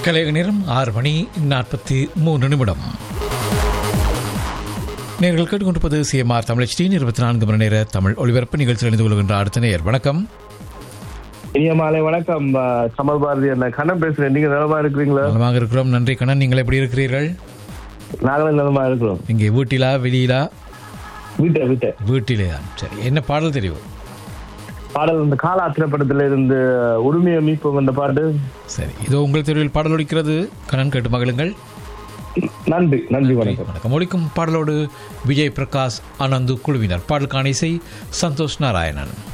கலைய நேரம் 6:43. நீங்கள் கேட்டுக்கொண்டிருப்பது CMR தமிழ் HD 24 மணி நேர தமிழ் ஒளிபரப்பு நிகழ்ச்சியில் இணைந்து கொள்கின்ற அடுத்த நேயர். வணக்கம். இனிய மாலை வணக்கம். கமல் பாரதி என்ன கண்ணன் பேசுறேன். நீங்க நலமா இருக்கிறீங்களா? நலமாக இருக்கிறோம், நன்றி கண்ணன். நீங்கள் எப்படி இருக்கிறீர்கள்? நாங்களும் நலமா இருக்கிறோம். இங்கே வீட்டிலா வெளியிலா? வீட்டிலே தான். சரி, என்ன பாடல் தெரியும்? பாடல் இந்த காலா திரைப்படத்துல இருந்து உரிமையை மீட்போம் என்ற பாட்டு. சரி, இதோ உங்கள் தெருவில் பாடல் ஒலிக்கிறது. கண்ணன் கேட்டு மகிழுங்கள். நன்றி. வணக்கம். ஒலிக்கும் பாடலோடு விஜய் பிரகாஷ், ஆனந்து குழுவினர். பாடலுக்கான இசை சந்தோஷ் நாராயணன்.